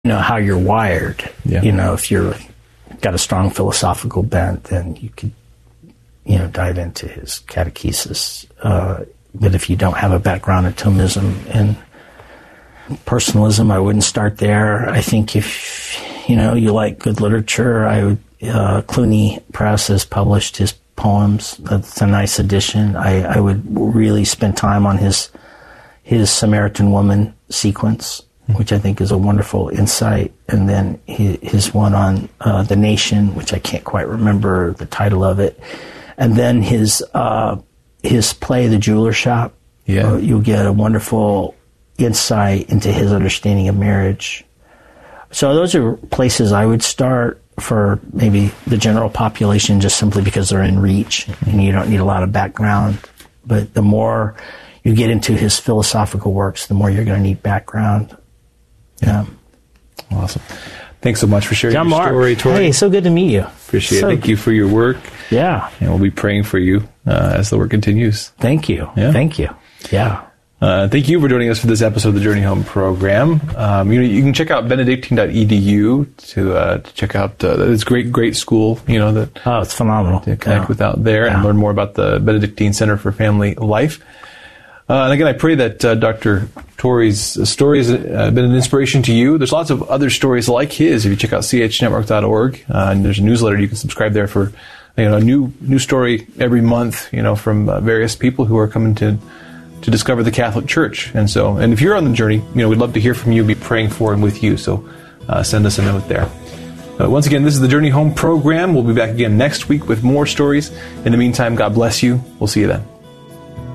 how you're wired. Yeah. If you're got a strong philosophical bent, then you could, dive into his catechesis. But if you don't have a background in Thomism and personalism, I wouldn't start there. I think if, you like good literature, Cluny Press has published his poems. That's a nice edition. I would really spend time on his Samaritan Woman sequence, which I think is a wonderful insight. And then his one on the nation, which I can't quite remember the title of it. And then his play, The Jeweler Shop. Yeah. You'll get a wonderful insight into his understanding of marriage. So those are places I would start for maybe the general population, just simply because they're in reach and you don't need a lot of background. But the more you get into his philosophical works, the more you're going to need background. Yeah. Awesome. Thanks so much for sharing John your Mark. story, Tori. Hey, so good to meet you. Appreciate it. Thank you for your work. Yeah. And we'll be praying for you as the work continues. Thank you. Yeah. Thank you. Yeah. Thank you for joining us for this episode of the Journey Home program. You can check out benedictine.edu to check out this great school. It's phenomenal to connect with out there and learn more about the Benedictine Center for Family Life. And again, I pray that Dr. Tori's story has been an inspiration to you. There's lots of other stories like his. If you check out chnetwork.org, and there's a newsletter you can subscribe there for a new story every month. From various people who are coming to discover the Catholic Church. And if you're on the journey, we'd love to hear from you, be praying for and with you. So send us a note there. Once again, this is the Journey Home program. We'll be back again next week with more stories. In the meantime, God bless you. We'll see you then.